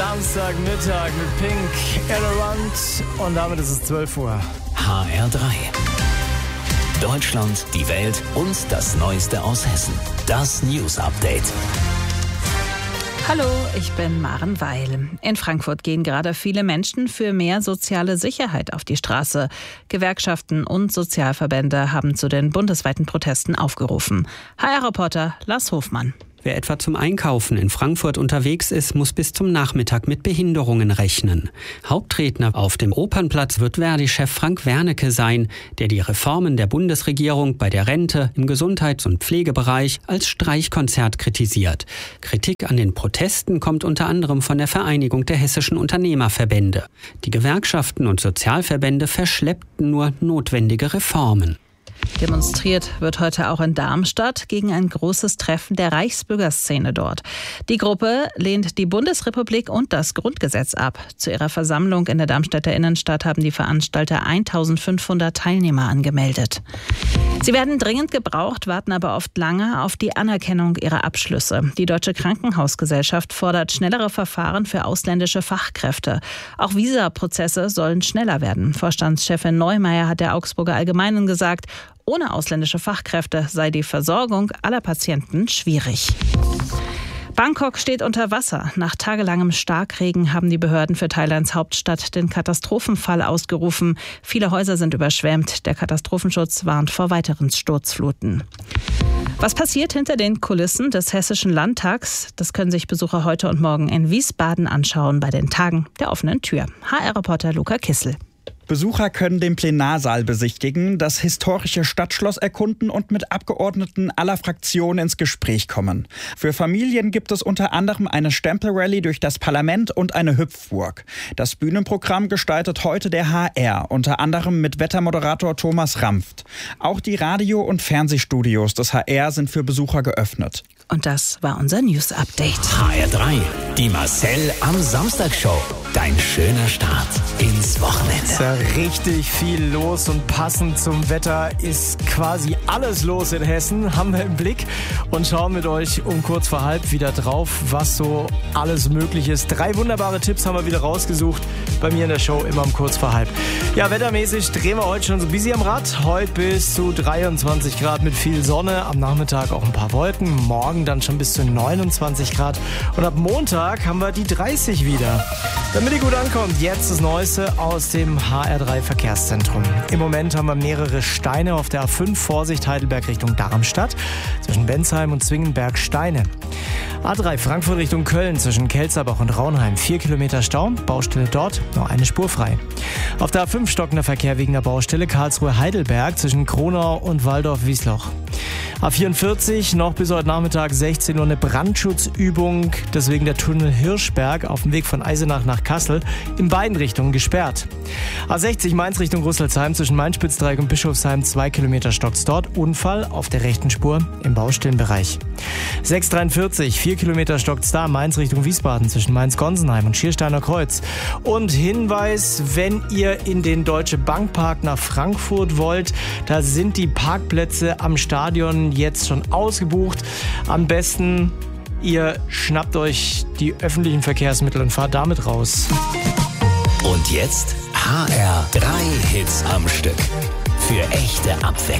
Samstagmittag mit Pink, Around und damit ist es 12 Uhr. HR3. Deutschland, die Welt und das Neueste aus Hessen. Das News Update. Hallo, ich bin Maren Weil. In Frankfurt gehen gerade viele Menschen für mehr soziale Sicherheit auf die Straße. Gewerkschaften und Sozialverbände haben zu den bundesweiten Protesten aufgerufen. HR-Reporter Lars Hofmann. Wer etwa zum Einkaufen in Frankfurt unterwegs ist, muss bis zum Nachmittag mit Behinderungen rechnen. Hauptredner auf dem Opernplatz wird Verdi-Chef Frank Wernicke sein, der die Reformen der Bundesregierung bei der Rente, im Gesundheits- und Pflegebereich als Streichkonzert kritisiert. Kritik an den Protesten kommt unter anderem von der Vereinigung der hessischen Unternehmerverbände. Die Gewerkschaften und Sozialverbände verschleppten nur notwendige Reformen. Demonstriert wird heute auch in Darmstadt gegen ein großes Treffen der Reichsbürgerszene dort. Die Gruppe lehnt die Bundesrepublik und das Grundgesetz ab. Zu ihrer Versammlung in der Darmstädter Innenstadt haben die Veranstalter 1500 Teilnehmer angemeldet. Sie werden dringend gebraucht, warten aber oft lange auf die Anerkennung ihrer Abschlüsse. Die Deutsche Krankenhausgesellschaft fordert schnellere Verfahren für ausländische Fachkräfte. Auch Visaprozesse sollen schneller werden. Vorstandschefin Neumeier hat der Augsburger Allgemeinen gesagt, ohne ausländische Fachkräfte sei die Versorgung aller Patienten schwierig. Bangkok steht unter Wasser. Nach tagelangem Starkregen haben die Behörden für Thailands Hauptstadt den Katastrophenfall ausgerufen. Viele Häuser sind überschwemmt. Der Katastrophenschutz warnt vor weiteren Sturzfluten. Was passiert hinter den Kulissen des Hessischen Landtags? Das können sich Besucher heute und morgen in Wiesbaden anschauen bei den Tagen der offenen Tür. HR-Reporter Luca Kissel. Besucher können den Plenarsaal besichtigen, das historische Stadtschloss erkunden und mit Abgeordneten aller Fraktionen ins Gespräch kommen. Für Familien gibt es unter anderem eine Stempelrallye durch das Parlament und eine Hüpfburg. Das Bühnenprogramm gestaltet heute der HR, unter anderem mit Wettermoderator Thomas Rampft. Auch die Radio- und Fernsehstudios des HR sind für Besucher geöffnet. Und das war unser News-Update. HR3, die Marcel am Samstag-Show. Dein schöner Start ins Wochenende. Ist ja richtig viel los und passend zum Wetter ist quasi alles los in Hessen. Haben wir im Blick und schauen mit euch um kurz vor halb wieder drauf, was so alles möglich ist. 3 wunderbare Tipps haben wir wieder rausgesucht bei mir in der Show, immer um kurz vor halb. Ja, wettermäßig drehen wir heute schon so busy am Rad. Heute bis zu 23 Grad mit viel Sonne. Am Nachmittag auch ein paar Wolken. Morgen dann schon bis zu 29 Grad. Und ab Montag haben wir die 30 wieder. Damit ihr gut ankommt, jetzt das Neueste aus dem HR3 Verkehrszentrum. Im Moment haben wir mehrere Steine auf der A5, Vorsicht Heidelberg Richtung Darmstadt, zwischen Bensheim und Zwingenberg-Steine. A3 Frankfurt Richtung Köln, zwischen Kelzerbach und Raunheim, 4 Kilometer Stau, Baustelle dort, noch eine Spur frei. Auf der A5 stockender Verkehr wegen der Baustelle Karlsruhe-Heidelberg, zwischen Kronau und Waldorf-Wiesloch. A44 noch bis heute Nachmittag 16 Uhr eine Brandschutzübung, deswegen der Tunnel Hirschberg auf dem Weg von Eisenach nach Kassel in beiden Richtungen gesperrt. A60 Mainz Richtung Rüsselsheim zwischen Mainz-Spitzdreieck und Bischofsheim 2 Kilometer stockt's dort. Unfall auf der rechten Spur im Baustellenbereich. 643 4 Kilometer stockt's da Mainz Richtung Wiesbaden zwischen Mainz-Gonsenheim und Schiersteiner Kreuz. Und Hinweis, wenn ihr in den Deutsche Bankpark nach Frankfurt wollt, da sind die Parkplätze am Stadion jetzt schon ausgebucht. Am besten, ihr schnappt euch die öffentlichen Verkehrsmittel und fahrt damit raus. Und jetzt HR3 Hits am Stück. Für echte Abwechslung.